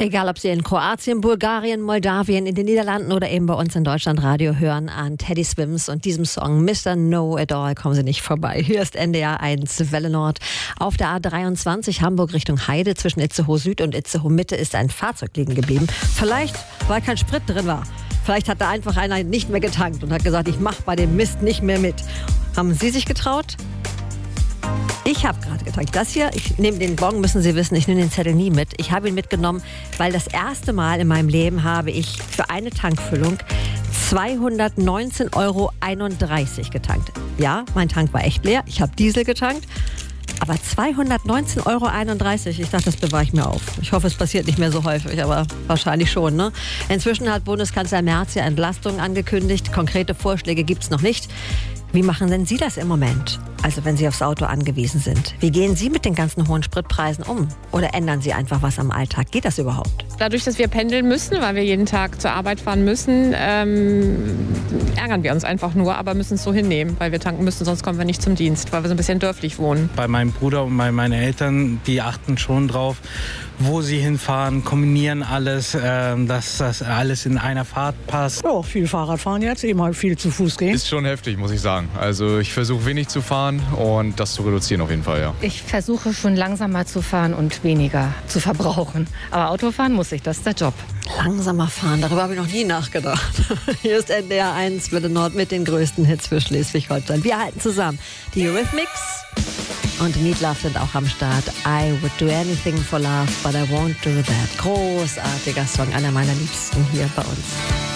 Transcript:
Egal, ob Sie in Kroatien, Bulgarien, Moldawien, in den Niederlanden oder eben bei uns in Deutschland Radio hören, an Teddy Swims und diesem Song Mr. Know It All kommen Sie nicht vorbei. Hier ist NDR 1 Welle Nord. Auf der A23 Hamburg Richtung Heide zwischen Itzehoe Süd und Itzehoe Mitte ist ein Fahrzeug liegen geblieben. Vielleicht, weil kein Sprit drin war. Vielleicht hat da einfach einer nicht mehr getankt und hat gesagt, ich mache bei dem Mist nicht mehr mit. Haben Sie sich getraut? Ich habe gerade getankt. Das hier, ich nehme den Bon, müssen Sie wissen, ich nehme den Zettel nie mit. Ich habe ihn mitgenommen, weil das erste Mal in meinem Leben habe ich für eine Tankfüllung 219,31 € getankt. Ja, mein Tank war echt leer. Ich habe Diesel getankt. Aber 219,31 €, ich dachte, das bewahre ich mir auf. Ich hoffe, es passiert nicht mehr so häufig, aber wahrscheinlich schon, ne? Inzwischen hat Bundeskanzler Merz ja Entlastungen angekündigt. Konkrete Vorschläge gibt es noch nicht. Wie machen denn Sie das im Moment? Also wenn Sie aufs Auto angewiesen sind. Wie gehen Sie mit den ganzen hohen Spritpreisen um? Oder ändern Sie einfach was am Alltag? Geht das überhaupt? Dadurch, dass wir pendeln müssen, weil wir jeden Tag zur Arbeit fahren müssen, ärgern wir uns einfach nur, aber müssen es so hinnehmen, weil wir tanken müssen, sonst kommen wir nicht zum Dienst, weil wir so ein bisschen dörflich wohnen. Bei meinem Bruder und bei meinen Eltern, die achten schon drauf, wo sie hinfahren, kombinieren alles, dass das alles in einer Fahrt passt. Ja, viel Fahrrad fahren jetzt, eben halt viel zu Fuß gehen. Ist schon heftig, muss ich sagen. Also ich versuche wenig zu fahren und das zu reduzieren auf jeden Fall, ja. Ich versuche schon langsamer zu fahren und weniger zu verbrauchen. Aber Autofahren muss ich, das ist der Job. Langsamer fahren, darüber habe ich noch nie nachgedacht. Hier ist NDR 1 Welle Nord mit den größten Hits für Schleswig-Holstein. Wir halten zusammen. Die Eurythmics und Meat Love sind auch am Start. I would do anything for love, but I won't do that. Großartiger Song, einer meiner Liebsten hier bei uns.